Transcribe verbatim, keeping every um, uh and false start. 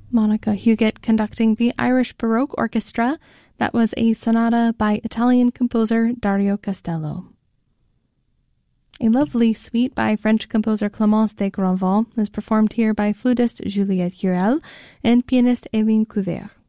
Monica Huguet conducting the Irish Baroque Orchestra. That was a sonata by Italian composer Dario Castello. A lovely suite by French composer Clémence de Granvaux is performed here by flutist Juliette Hurel and pianist Hélène Couvert.